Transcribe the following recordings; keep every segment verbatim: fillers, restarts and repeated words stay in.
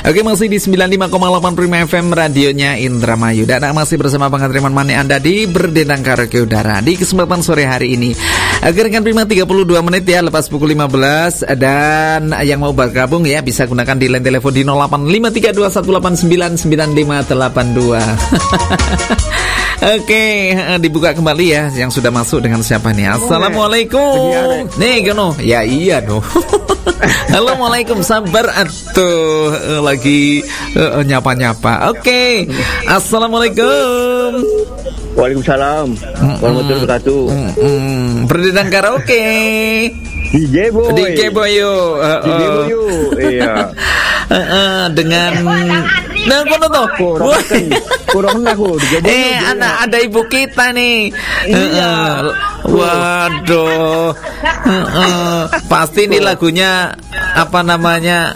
Oke, masih di sembilan puluh lima koma delapan Prima F M, radionya Indramayu. Dan masih bersama pengantriman Mani Anda di Berdendang Karaoke Udara di kesempatan sore hari ini. Akhirkan Prima tiga puluh dua menit ya, lepas pukul lima belas. Dan yang mau bergabung ya bisa gunakan di line telepon di nol delapan lima tiga dua satu delapan sembilan sembilan lima delapan dua. Oke, dibuka kembali ya yang sudah masuk dengan siapa nih? Assalamualaikum. Nih, gono. Ya iya no. Assalamualaikum, sabar atuh lagi uh, nyapa-nyapa. Oke. Assalamualaikum. Waalaikumsalam warahmatullahi wabarakatuh. Berdendang karaoke. D J Boy. D J Boy yo. D J Boy yo. Iya. Uh, dengan nah kono to. Kurang aku. Eh, anak ada ibu kita nih. Iya. Uh, waduh. Uh, uh, pasti ini lagunya apa namanya?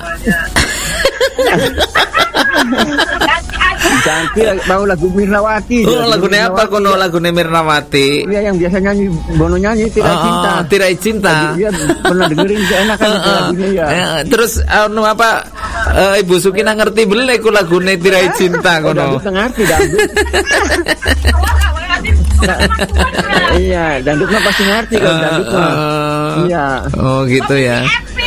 Ganti mau lagu Mirnawati. Oh, lagunya apa kono? Lagunya Mirnawati. Iya, yang biasa nyanyi Bono nyanyi Tirai oh, Cinta. Tirai Cinta. Dia pernah dengerin enak kan uh, uh. lagunya ya. Uh, terus anu uh, apa uh, Ibu Sukina ngerti beli ku lagune Tirai Cinta kono. Oh, ngerti dangdut. Nah, iya, dangdut mah pasti ngerti kan dangdut mah. Uh, iya. Oh, gitu ya.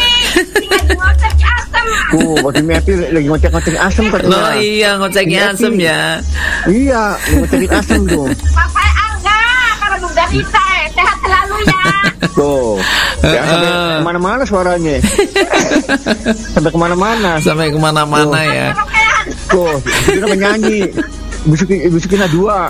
Oh, waktu Mepi lagi ngocek-ngocek asem katanya. Oh iya, ngocekin asem ya. Iya, ngocekin asem tuh. Papai Angga, kalau udah bisa sehat selalu ya. Tuh, ya, sampai kemana-mana suaranya. Sampai kemana-mana. Sampai kemana-mana ya. Tuh, kita menyanyi. Busukin, Busukina dua.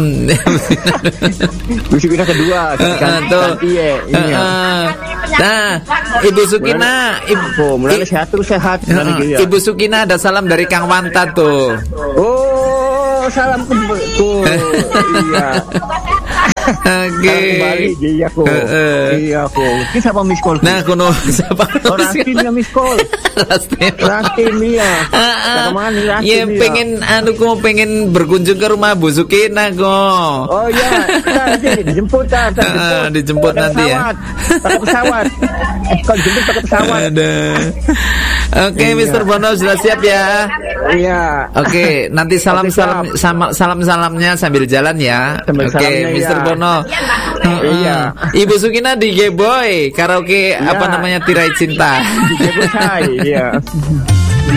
Busukina kedua. Uh, tuh. Iya, uh, uh. Nah, Ibu Sukina, Ibu, mulai sehat terus sehat. Uh, uh. Ibu Sukina ada salam dari Kang Wanta tuh. Oh, salam tuh. Iya. Oke. Kembali dia aku. Iya aku. Ini siapa miss call? Nah, kuno siapa? Rastin ya miss call. Rastin. Rastin ya. Kemana Rastin? Ya pengen anu ku pengen berkunjung ke rumah Bu Sukina kok. Oh iya, nanti dijemput kan, dijemput. Dijemput nanti ya. Pakai pesawat. Eh, kalau dijemput pakai pesawat. Ada. Oke, mister Bono sudah siap ya? Iya. Oke, nanti salam-salam salam-salamnya sambil jalan ya. Oke, mister Bono. No. Iya. Ibu Sukina D J Boy karaoke ya. Apa namanya Tirai Cinta. D J Boy, iya.